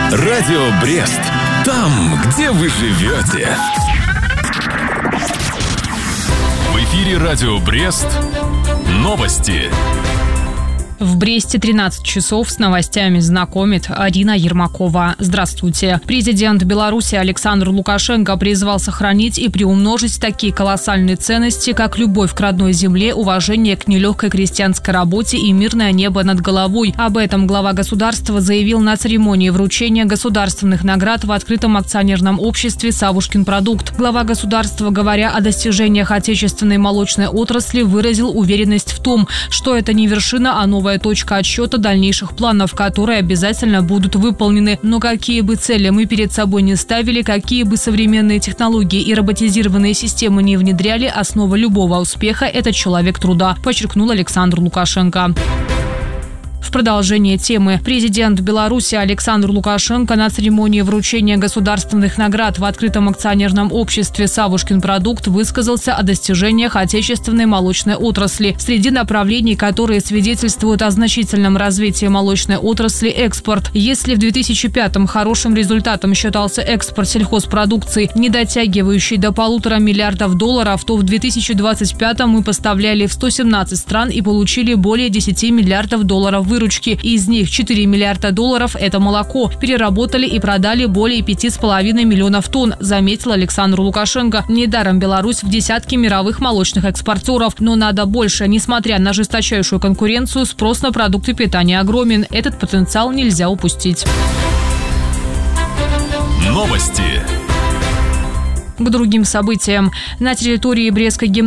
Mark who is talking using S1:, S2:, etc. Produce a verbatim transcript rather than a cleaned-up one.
S1: Радио Брест. Там, где вы живете. В эфире Радио Брест. Новости.
S2: В Бресте тринадцать часов с новостями знакомит Арина Ермакова. Здравствуйте. Президент Беларуси Александр Лукашенко призвал сохранить и приумножить такие колоссальные ценности, как любовь к родной земле, уважение к нелегкой крестьянской работе и мирное небо над головой. Об этом глава государства заявил на церемонии вручения государственных наград в открытом акционерном обществе «Савушкин продукт». Глава государства, говоря о достижениях отечественной молочной отрасли, выразил уверенность в том, что это не вершина, а новая точка отсчета дальнейших планов, которые обязательно будут выполнены. Но какие бы цели мы перед собой не ставили, какие бы современные технологии и роботизированные системы не внедряли, основа любого успеха – это человек труда, подчеркнул Александр Лукашенко. В продолжение темы президент Беларуси Александр Лукашенко на церемонии вручения государственных наград в открытом акционерном обществе «Савушкин продукт» высказался о достижениях отечественной молочной отрасли. Среди направлений, которые свидетельствуют о значительном развитии молочной отрасли, экспорт. Если в две тысячи пятом хорошим результатом считался экспорт сельхозпродукции, не дотягивающий до полутора миллиардов долларов, то в две тысячи двадцать пятом мы поставляли в сто семнадцать стран и получили более десяти миллиардов долларов выручки. Из них четыре миллиарда долларов – это молоко. Переработали и продали более пяти с половиной миллионов тонн, заметил Александр Лукашенко. Недаром Беларусь в десятке мировых молочных экспортеров. Но надо больше. Несмотря на жесточайшую конкуренцию, спрос на продукты питания огромен. Этот потенциал нельзя упустить.
S1: Новости.
S2: К другим событиям. На территории Брестской гимназии